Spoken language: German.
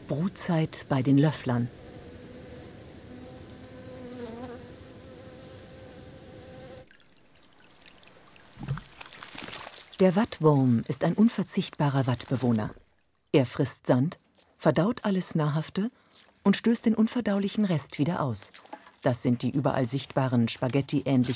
Brutzeit bei den Löfflern. Der Wattwurm ist ein unverzichtbarer Wattbewohner. Er frisst Sand, verdaut alles Nahrhafte und stößt den unverdaulichen Rest wieder aus. Das sind die überall sichtbaren Spaghetti-ähnlichen